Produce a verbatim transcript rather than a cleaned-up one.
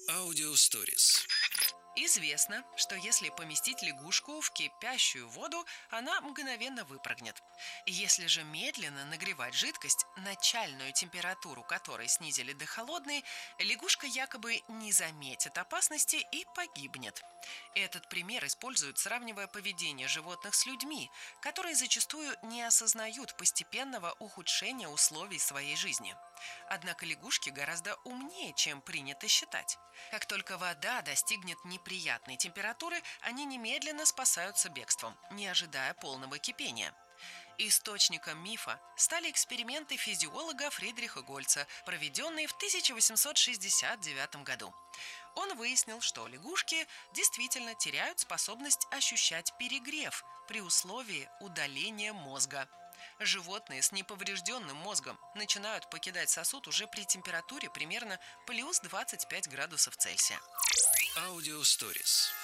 Аудиосторис. Известно, что если поместить лягушку в кипящую воду, она мгновенно выпрыгнет. Если же медленно нагревать жидкость, начальную температуру которой снизили до холодной, лягушка якобы не заметит опасности и погибнет. Этот пример используют, сравнивая поведение животных с людьми, которые зачастую не осознают постепенного ухудшения условий своей жизни. Однако лягушки гораздо умнее, чем принято считать. Как только вода достигнет неприятной температуры, они немедленно спасаются бегством, не ожидая полного кипения. Источником мифа стали эксперименты физиолога Фридриха Гольца, проведенные в тысяча восемьсот шестьдесят девятом году. Он выяснил, что лягушки действительно теряют способность ощущать перегрев при условии удаления мозга. Животные с неповрежденным мозгом начинают покидать сосуд уже при температуре примерно плюс двадцать пять градусов Цельсия. Аудиосторис.